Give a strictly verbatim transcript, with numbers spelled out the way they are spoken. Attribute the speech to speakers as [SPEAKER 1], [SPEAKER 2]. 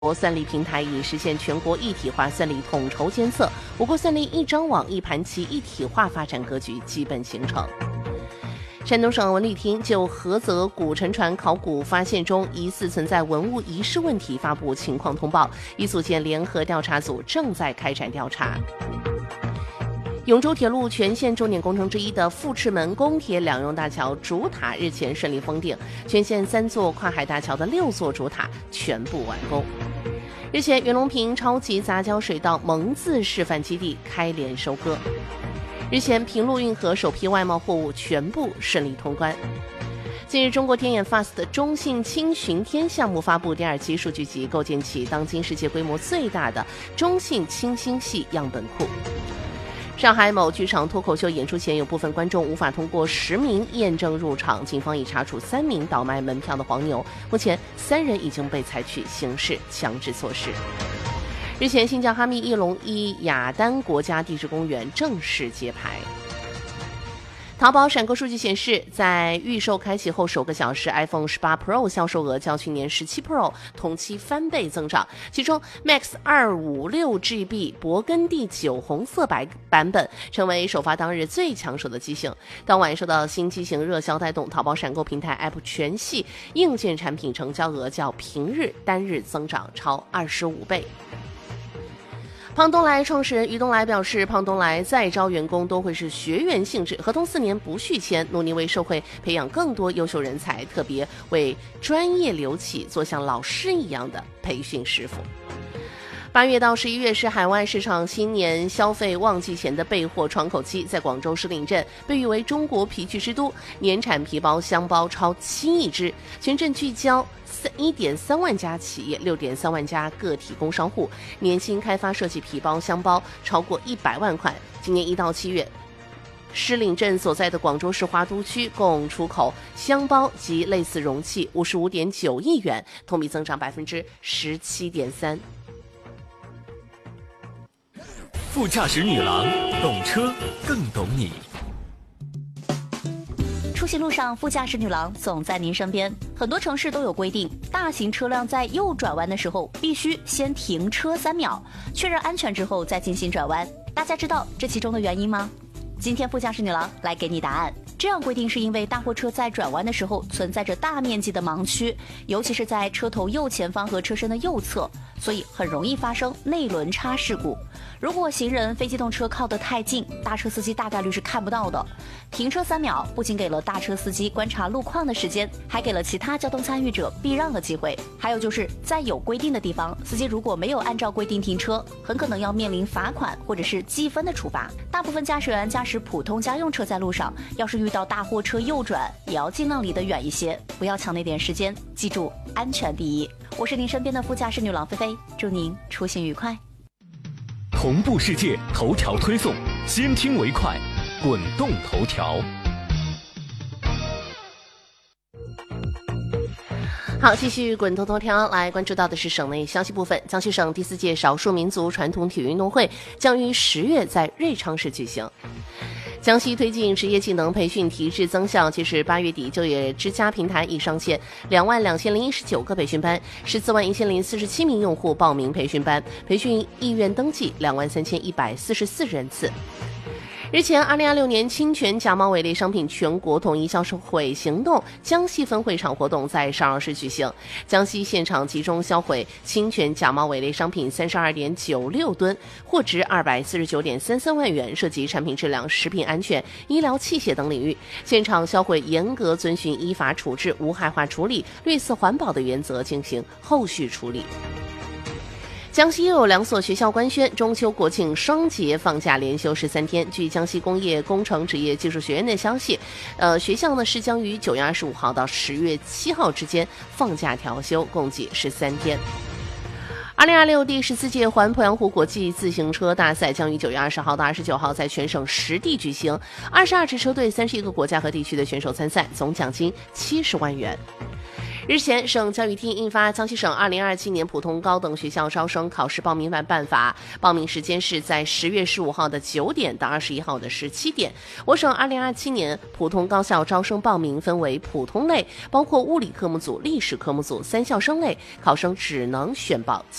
[SPEAKER 1] 国算力平台以实现全国一体化算力统筹监测，我国算力一张网一盘棋一体化发展格局基本形成。山东省文旅厅就菏泽古沉船考古发现中疑似存在文物遗失问题发布情况通报，已组建联合调查组，正在开展调查。永州铁路全线重点工程之一的富赤门公铁两用大桥主塔日前顺利封顶，全线三座跨海大桥的六座主塔全部完工。日前，袁隆平超级杂交水稻蒙自示范基地开镰收割。日前，平陆运河首批外贸货物全部顺利通关。近日，中国天眼 F A S T 中信轻巡天项目发布第二期数据集，构建起当今世界规模最大的中信轻星系样本库。上海某剧场脱口秀演出前，有部分观众无法通过实名验证入场，警方已查处三名倒卖门票的黄牛，目前三人已经被采取刑事强制措施。日前，新疆哈密翼龙一雅丹国家地质公园正式揭牌。淘宝闪购数据显示，在预售开启后首个小时 ，iPhone 十八 Pro 销售额较去年十七 Pro 同期翻倍增长，其中 Max 二五六 G B 勃艮第酒红色白版本成为首发当日最抢手的机型。当晚受到新机型热销带动，淘宝闪购平台 App 全系硬件产品成交额较平日单日增长超二十五倍。胖东来创始人于东来表示，胖东来再招员工都会是学员性质，合同四年不续签，努力为社会培养更多优秀人才，特别为专业留企做像老师一样的培训师傅。八月到十一月是海外市场新年消费旺季前的备货窗口期，在广州狮岭镇被誉为中国皮具之都，年产皮包箱包超七亿只，全镇聚焦一点三万家企业，六点三万家个体工商户，年薪开发设计皮包箱包超过一百万款。今年一到七月，狮岭镇所在的广州市华都区共出口箱包及类似容器五十五点九亿元，同比增长百分之十七点三。
[SPEAKER 2] 副驾驶女郎，懂车更懂你。
[SPEAKER 3] 出行路上，副驾驶女郎总在您身边。很多城市都有规定，大型车辆在右转弯的时候必须先停车三秒，确认安全之后再进行转弯。大家知道这其中的原因吗？今天副驾驶女郎来给你答案。这样规定是因为大货车在转弯的时候存在着大面积的盲区，尤其是在车头右前方和车身的右侧，所以很容易发生内轮差事故。如果行人、非机动车靠得太近，大车司机大概率是看不到的。停车三秒不仅给了大车司机观察路况的时间，还给了其他交通参与者避让的机会。还有就是在有规定的地方，司机如果没有按照规定停车，很可能要面临罚款或者是记分的处罚。大部分驾驶员驾驶普通家用车在路上，要是遇到大货车右转，也要尽量离得远一些，不要抢那点时间。记住，安全第一。我是您身边的副驾驶女郎菲菲，祝您出行愉快。
[SPEAKER 2] 同步世界头条推送，先听为快，滚动头条。
[SPEAKER 1] 好，继续滚头头条，来关注到的是省内消息部分。江西省第四届少数民族传统体育运动会将于十月在瑞昌市举行。江西推进职业技能培训提质增效，截至八月底，就业之家平台已上线两万两千零一十九个培训班，十四万一千零四十七名用户报名培训班，培训意愿登记两万三千一百四十四人次。日前，二零二六年侵权假冒伪劣商品全国统一销售会行动江西分会场活动在邵阳市举行。江西现场集中销毁侵权假冒伪劣商品三十二点九六吨，货值二百四十九点三三万元，涉及产品质量、食品安全、医疗器械等领域。现场销毁严格遵循依法处置、无害化处理、绿色环保的原则进行后续处理。江西又有两所学校官宣中秋国庆双节放假连休十三天。据江西工业工程职业技术学院的消息，呃，学校呢是将于九月二十五号到十月七号之间放假调休，共计十三天。二零二六第十四届环鄱阳湖国际自行车大赛将于九月二十号到二十九号在全省十地举行，二十二支车队、三十一个国家和地区的选手参赛，总奖金七十万元。 日前，省教育厅印发《江西省二零二七年普通高等学校招生考试报名办法》，报名时间是在十月十五号的九点到二十一号的十七点。我省二零二七年普通高校招生报名分为普通类，包括物理科目组、历史科目组、三校生类，考生只能选报